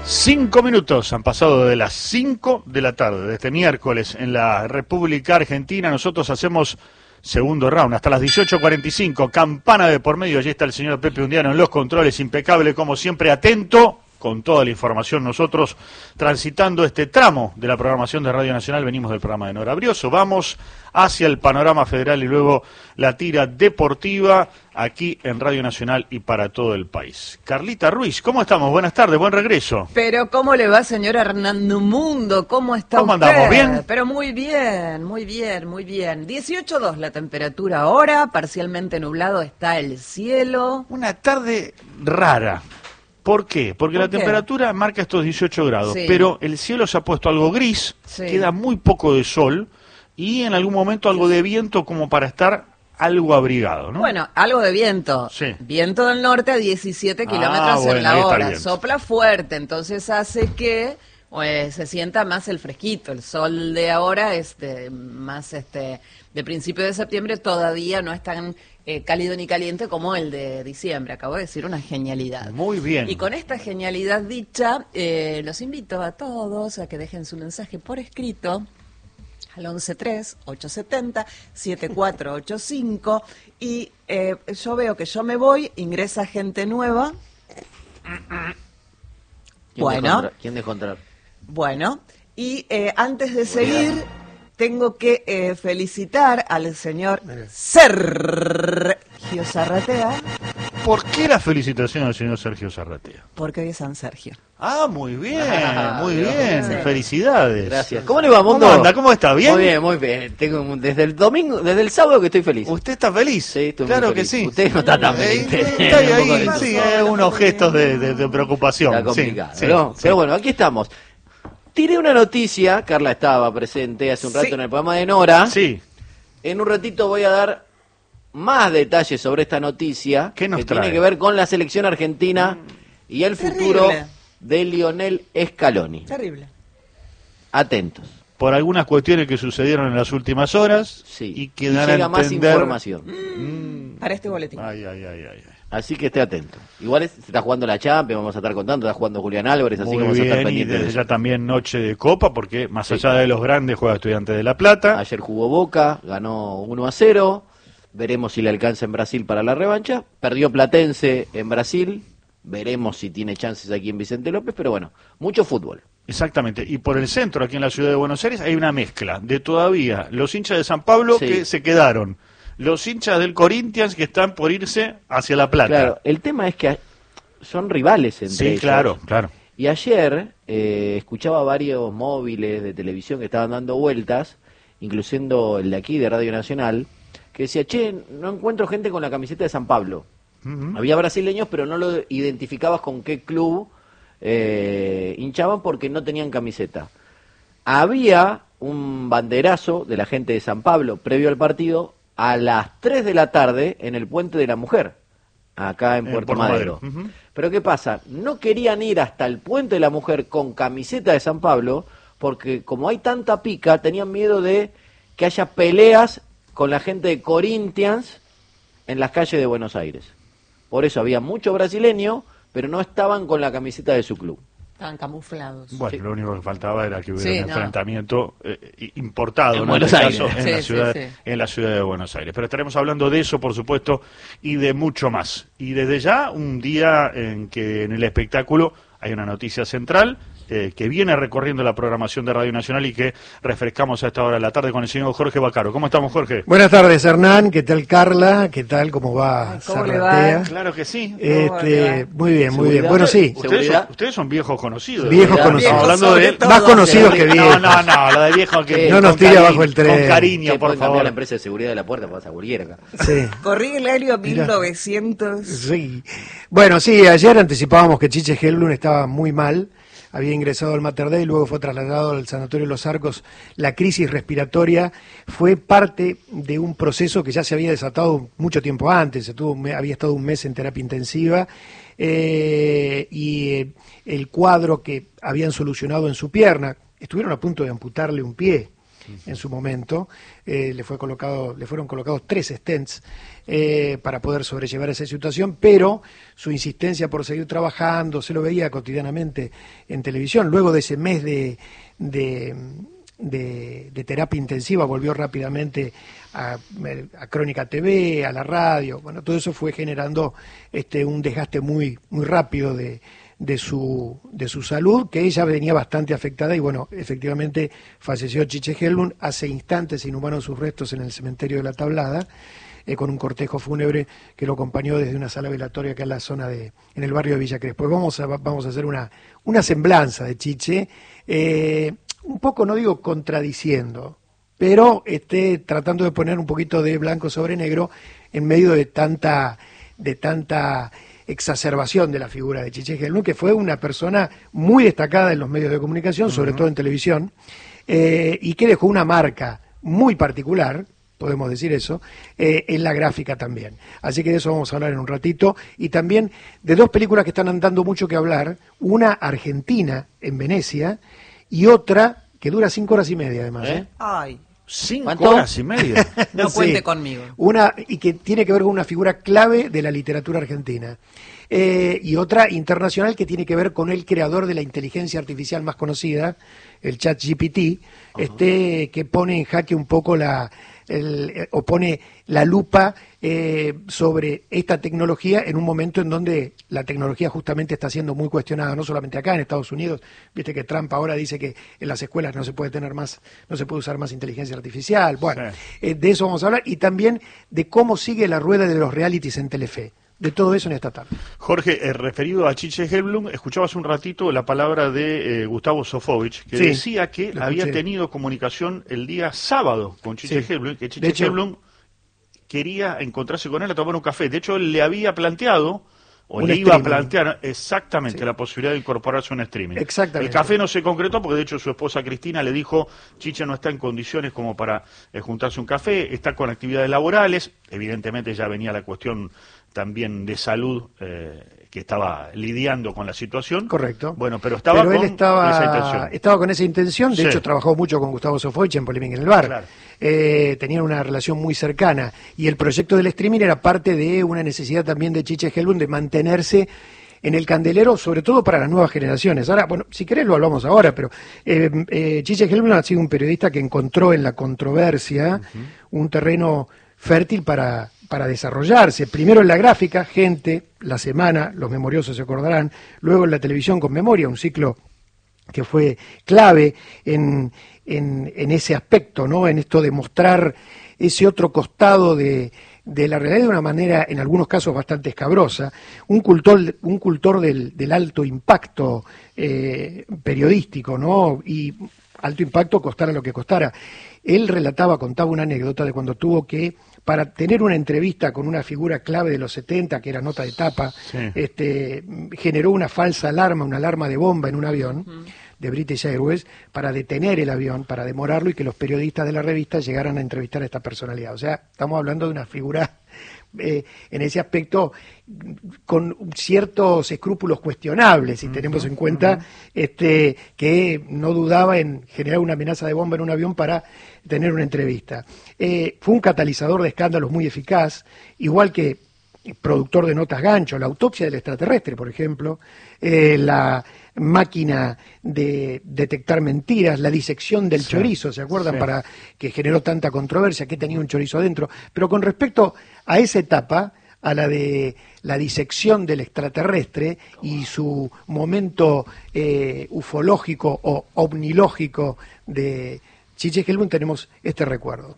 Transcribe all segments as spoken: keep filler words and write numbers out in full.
Cinco minutos han pasado de las cinco de la tarde de este miércoles en la República Argentina. Nosotros hacemos segundo round hasta las dieciocho cuarenta y cinco. Campana de por medio. Allí está el señor Pepe Undiano en los controles, impecable como siempre, atento con toda la información. Nosotros transitando este tramo de la programación de Radio Nacional, venimos del programa de Nora Brioso, vamos hacia el panorama federal y luego la tira deportiva aquí en Radio Nacional y para todo el país. Carlita Ruiz, ¿cómo estamos? Buenas tardes, buen regreso. Pero ¿cómo le va, señor Hernando Mundo? ¿Cómo está ¿Cómo usted? andamos? ¿Bien? Pero muy bien, muy bien, muy bien. dieciocho dos la temperatura ahora, parcialmente nublado está el cielo. Una tarde rara. ¿Por qué? Porque ¿Por la qué? temperatura marca estos dieciocho grados, Sí. pero el cielo se ha puesto algo gris, Sí. queda muy poco de sol y en algún momento algo de viento como para estar algo abrigado, ¿no? Bueno, algo de viento. Sí. Viento del norte a diecisiete Ah, kilómetros bueno, en ahí la está el hora. viento. Sopla fuerte, entonces hace que pues, se sienta más el fresquito. El sol de ahora es de, más este de principio de septiembre, todavía no es tan eh, cálido ni caliente como el de diciembre. Acabo de decir una genialidad. Muy bien. Y con esta genialidad dicha, eh, los invito a todos a que dejen su mensaje por escrito al once tres, ocho siete cero, siete cuatro ocho cinco y eh, yo veo que yo me voy, ingresa gente nueva. ¿Quién Bueno. dejó entrar? ¿Quién dejó entrar? Bueno, y eh, antes de seguir, tengo que eh, felicitar al señor Sergio Zarratea, ¿Por qué la felicitación al señor Sergio Zarratea? porque hoy es San Sergio. Ah, muy bien, Ah, muy Dios. bien, Sí. felicidades. Gracias. ¿Cómo le va, Mundo? ¿Cómo anda? ¿Cómo está? ¿Bien? Muy bien, muy bien. Tengo un- desde el domingo, desde el sábado que estoy feliz. ¿Usted está feliz? Sí, estoy muy Claro que feliz. sí. Usted no está tan Eh, feliz. está ahí, Un poco ahí, de- sí, eh, unos gestos de, de- de preocupación. Está complicado, Sí, ¿no? sí, Pero sí. bueno, aquí estamos. Tiré una noticia, Carla estaba presente hace un rato Sí. en el programa de Nora. Sí, En un ratito voy a dar más detalles sobre esta noticia ¿Qué nos que trae? tiene que ver con la selección argentina y el Terrible. futuro de Lionel Scaloni. Terrible. Atentos. por algunas cuestiones que sucedieron en las últimas horas Sí. y que dan a llega más entender... información. Mm, Para este boletín. ay, ay, ay, ay. ay. Así que esté atento. Igual es- se está jugando la Champions, vamos a estar contando, está jugando Julián Álvarez, así que Muy vamos a estar bien, y pendientes de desde eso. ya también noche de Copa, porque más Sí. allá de los grandes juega Estudiantes de La Plata. Ayer jugó Boca, ganó uno a cero. Veremos si le alcanza en Brasil para la revancha. Perdió Platense en Brasil. Veremos si tiene chances aquí en Vicente López, pero bueno, mucho fútbol. Exactamente, y por el centro, aquí en la ciudad de Buenos Aires, hay una mezcla de todavía los hinchas de San Pablo Sí. que se quedaron, los hinchas del Corinthians que están por irse hacia La Plata. Claro, el tema es que a- son rivales entre sí, ellos. claro, claro. Y ayer eh, escuchaba varios móviles de televisión que estaban dando vueltas, incluyendo el de aquí, de Radio Nacional, que decía, che, no encuentro gente con la camiseta de San Pablo. Ujú. Había brasileños, pero no lo identificabas con qué club eh, hinchaban porque no tenían camiseta. Había un banderazo de la gente de San Pablo previo al partido a las tres de la tarde en el Puente de la Mujer, acá en En Puerto, Puerto Madero. Madero. Ujú. Pero ¿qué pasa? No querían ir hasta el Puente de la Mujer con camiseta de San Pablo porque como hay tanta pica, tenían miedo de que haya peleas con la gente de Corinthians en las calles de Buenos Aires. Por eso había mucho brasileño, pero no estaban con la camiseta de su club. Estaban camuflados. Bueno, Sí. lo único que faltaba era que hubiera Sí, un no. enfrentamiento eh, importado En ¿no? Buenos este Aires. caso, en, Sí, la sí, ciudad, sí. en la ciudad de Buenos Aires. Pero estaremos hablando de eso, por supuesto, y de mucho más. Y desde ya, un día en que en el espectáculo hay una noticia central eh, que viene recorriendo la programación de Radio Nacional y que refrescamos a esta hora de la tarde con el señor Jorge Bacaro. ¿Cómo estamos, Jorge? Buenas tardes, Hernán. ¿Qué tal, Carla? ¿Qué tal? ¿Cómo va? Ay, ¿cómo le Zarratea? va? Claro que sí. Este, muy bien, muy bien. ¿Seguridad? Bueno, sí, Ustedes son, ¿Seguridad? ustedes son viejos conocidos. viejos Seguridad. conocidos. Estamos hablando sobre de él. todo. Más conocidos que No, viejos. no, no, lo de viejo que Sí. No nos con tire cariño, abajo el tren. Con cariño, Che, por pueden cambiar favor. la empresa de seguridad de la puerta para seguridad acá. Sí. Corrí el año Mirá. mil novecientos. Sí. Bueno, sí, ayer anticipábamos que Chiche Helblum estaba muy mal. Había ingresado al Mater Dei, luego fue trasladado al Sanatorio Los Arcos. La crisis respiratoria fue parte de un proceso que ya se había desatado mucho tiempo antes. Se tuvo, un me- había estado un mes en terapia intensiva eh, y eh, el cuadro que habían solucionado en su pierna, estuvieron a punto de amputarle un pie. en su momento. Eh, le fue colocado, le fueron colocados tres stents eh, para poder sobrellevar esa situación, pero su insistencia por seguir trabajando, se lo veía cotidianamente en televisión. Luego de ese mes de, de, de, de terapia intensiva, volvió rápidamente a, a Crónica T V, a la radio. Bueno, todo eso fue generando este un desgaste muy, muy rápido de de su de su salud, que ella venía bastante afectada, y bueno, efectivamente falleció Chiche Helblum. Hace instantes se inhumaron sus restos en el cementerio de La Tablada, eh, con un cortejo fúnebre que lo acompañó desde una sala velatoria acá en la zona de, en el barrio de Villa Crespo. Vamos a, vamos a hacer una, una semblanza de Chiche, eh, un poco, no digo contradiciendo, pero este, tratando de poner un poquito de blanco sobre negro en medio de tanta, de tanta exacerbación de la figura de Chiche Helblum, que fue una persona muy destacada en los medios de comunicación, uh-huh. sobre todo en televisión, eh, y que dejó una marca muy particular, podemos decir eso, eh, en la gráfica también. Así que de eso vamos a hablar en un ratito, y también de dos películas que están dando mucho que hablar, una argentina en Venecia, y otra que dura cinco horas y media además. ¿Eh? Ay. Cinco ¿Cuánto? horas y media. No Sí. cuente conmigo. Una, y que tiene que ver con una figura clave de la literatura argentina. Eh, y otra internacional que tiene que ver con el creador de la inteligencia artificial más conocida, el ChatGPT, este, que pone en jaque un poco la, el, eh, o pone la lupa eh, sobre esta tecnología en un momento en donde la tecnología justamente está siendo muy cuestionada, no solamente acá en Estados Unidos. Viste que Trump ahora dice que en las escuelas no se puede tener más, no se puede usar más inteligencia artificial. Bueno, sí. eh, de eso vamos a hablar, y también de cómo sigue la rueda de los realities en Telefe. De todo eso en esta tarde. Jorge, eh, referido a Chiche Helblum, escuchabas un ratito la palabra de eh, Gustavo Sofovich, que sí, decía que había escuché. tenido comunicación el día sábado con Chiche Sí. Helblum, que Chiche De hecho, Helblum quería encontrarse con él a tomar un café. De hecho, él le había planteado, o Un le iba a streaming. plantear exactamente Sí. la posibilidad de incorporarse a un streaming. Exactamente. El café no se concretó porque de hecho su esposa Cristina le dijo, Chiche no está en condiciones como para eh, juntarse un café, está con actividades laborales, evidentemente ya venía la cuestión también de salud eh, que estaba lidiando con la situación. Correcto. Bueno, pero estaba Pero él con estaba, esa intención. estaba con esa intención, de Sí. hecho trabajó mucho con Gustavo Sofovich en Polémica en el Bar. Claro. Eh, tenían una relación muy cercana, y el proyecto del streaming era parte de una necesidad también de Chiche Helblum de mantenerse en el candelero, sobre todo para las nuevas generaciones. Ahora, bueno, si querés lo hablamos ahora, pero eh, eh, Chiche Helblum ha sido un periodista que encontró en la controversia uh-huh. un terreno fértil para, para desarrollarse. Primero en la gráfica, Gente, La Semana, los memoriosos se acordarán, luego en la televisión con Memoria, un ciclo que fue clave en, en, en ese aspecto, ¿no? En esto de mostrar ese otro costado de, de la realidad de una manera, en algunos casos, bastante escabrosa. Un cultor, un cultor del, del alto impacto eh, periodístico, ¿no? Y alto impacto costara lo que costara. Él relataba, contaba una anécdota de cuando tuvo que, para tener una entrevista con una figura clave de los setenta, que era nota de tapa, sí. este, generó una falsa alarma, una alarma de bomba en un avión uh-huh. de British Airways, para detener el avión, para demorarlo, y que los periodistas de la revista llegaran a entrevistar a esta personalidad. O sea, estamos hablando de una figura eh, en ese aspecto con ciertos escrúpulos cuestionables, si uh-huh, tenemos en cuenta uh-huh. este, que no dudaba en generar una amenaza de bomba en un avión para tener una entrevista. Eh, fue un catalizador de escándalos muy eficaz, igual que productor de notas gancho, la autopsia del extraterrestre, por ejemplo, eh, la máquina de detectar mentiras, la disección del sí, chorizo, ¿se acuerdan? Sí. Para que generó tanta controversia, que tenía un chorizo adentro. Pero con respecto a esa etapa, a la de la disección del extraterrestre y su momento eh, ufológico o ovnilógico de Chiche Helblum, tenemos este recuerdo.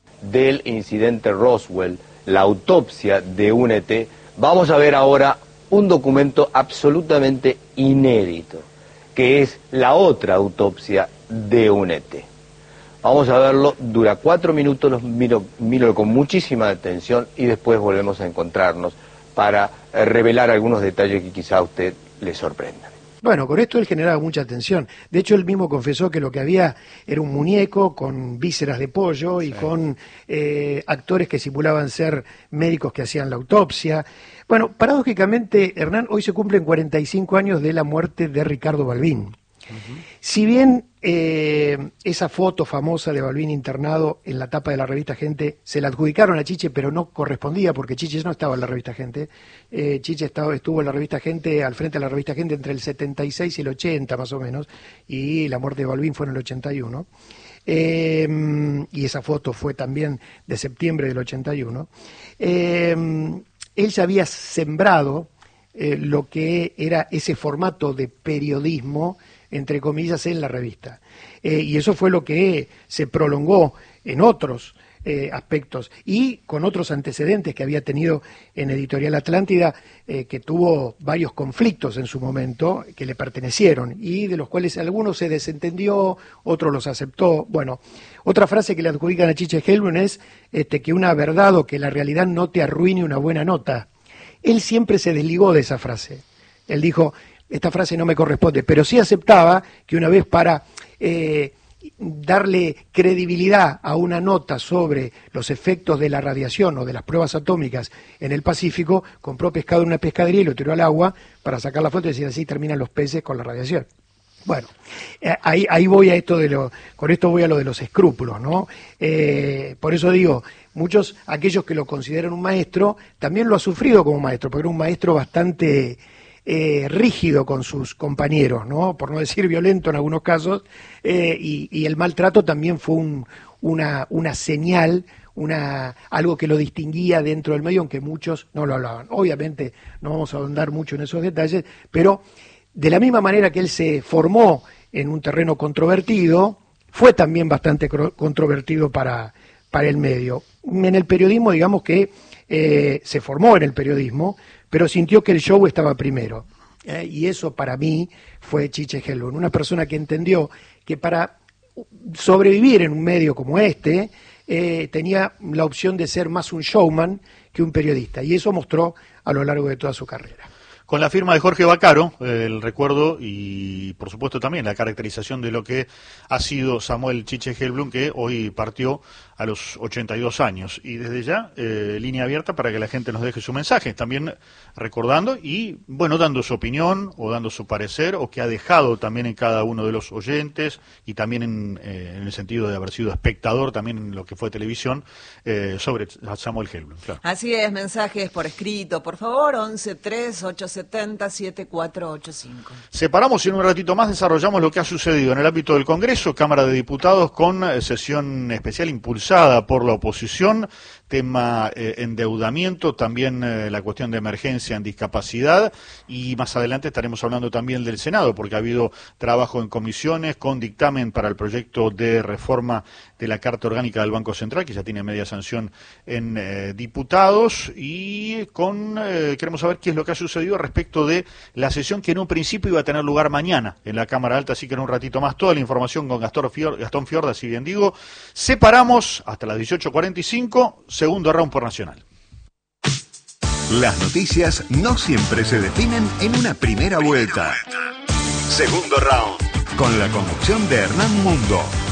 Del incidente Roswell, la autopsia de un E T, vamos a ver ahora un documento absolutamente inédito, que es la otra autopsia de un E T. Vamos a verlo, dura cuatro minutos, los miro, miro con muchísima atención y después volvemos a encontrarnos para revelar algunos detalles que quizá a usted le sorprendan. Bueno, con esto él generaba mucha atención. De hecho, él mismo confesó que lo que había era un muñeco con vísceras de pollo y sí. con eh, actores que simulaban ser médicos que hacían la autopsia. Bueno, paradójicamente, Hernán, hoy se cumplen cuarenta y cinco años de la muerte de Ricardo Balbín. Uh-huh. Si bien eh, esa foto famosa de Balbín internado en la tapa de la revista Gente se la adjudicaron a Chiche, pero no correspondía porque Chiche no estaba en la revista Gente. Eh, Chiche estaba, estuvo en la revista Gente, al frente de la revista Gente entre el setenta y seis y el ochenta más o menos, y la muerte de Balbín fue en el ochenta y uno. Eh, y esa foto fue también de septiembre del ochenta y uno. Eh, él ya había sembrado eh, lo que era ese formato de periodismo, entre comillas, en la revista. Eh, y eso fue lo que se prolongó en otros eh, aspectos y con otros antecedentes que había tenido en Editorial Atlántida, eh, que tuvo varios conflictos en su momento que le pertenecieron y de los cuales algunos se desentendió, otros los aceptó. Bueno, otra frase que le adjudican a Chiche Helblum es este, que una verdad o que la realidad no te arruine una buena nota. Él siempre se desligó de esa frase. Él dijo: esta frase no me corresponde, pero sí aceptaba que una vez para eh, darle credibilidad a una nota sobre los efectos de la radiación o de las pruebas atómicas en el Pacífico, compró pescado en una pescadería y lo tiró al agua para sacar la foto y decir: así terminan los peces con la radiación. Bueno, eh, ahí, ahí voy a esto de lo, con esto voy a lo de los escrúpulos, ¿no? Eh, por eso digo, muchos, aquellos que lo consideran un maestro, también lo ha sufrido como maestro, porque era un maestro bastante Eh, rígido con sus compañeros, ¿no? Por no decir violento en algunos casos, eh, y, y el maltrato también fue un, una, una señal, una, algo que lo distinguía dentro del medio, aunque muchos no lo hablaban. Obviamente no vamos a ahondar mucho en esos detalles, pero de la misma manera que él se formó en un terreno controvertido, fue también bastante controvertido para, para el medio. En el periodismo, digamos que eh, se formó en el periodismo, pero sintió que el show estaba primero. Eh, y eso para mí fue Chiche Helblum, una persona que entendió que para sobrevivir en un medio como este, eh, tenía la opción de ser más un showman que un periodista, y eso mostró a lo largo de toda su carrera. Con la firma de Jorge Vaccaro, eh, el recuerdo y por supuesto también la caracterización de lo que ha sido Samuel Chiche Helblum, que hoy partió a los ochenta y dos años. Y desde ya, eh, línea abierta para que la gente nos deje su mensaje, también recordando y, bueno, dando su opinión o dando su parecer, o que ha dejado también en cada uno de los oyentes, y también en, eh, en el sentido de haber sido espectador también en lo que fue televisión, eh, sobre Samuel Helblum. Claro. Así es, mensajes por escrito, por favor, once tres ocho setenta siete cuatro ocho cinco. Separamos y en un ratito más desarrollamos lo que ha sucedido en el ámbito del Congreso, Cámara de Diputados, con eh, sesión especial impulsada por la oposición, tema eh, endeudamiento, también eh, la cuestión de emergencia en discapacidad, y más adelante estaremos hablando también del Senado, porque ha habido trabajo en comisiones con dictamen para el proyecto de reforma de la Carta Orgánica del Banco Central, que ya tiene media sanción en eh, diputados, y con eh, queremos saber qué es lo que ha sucedido respecto de la sesión que en un principio iba a tener lugar mañana en la Cámara Alta, así que en un ratito más toda la información con Gastón Fiorda, Gastón Fiorda, si bien digo. Separamos hasta las dieciocho cuarenta y cinco, segundo round por Nacional. Las noticias no siempre se definen en una primera vuelta. Segundo round, con la conducción de Hernán Mundo.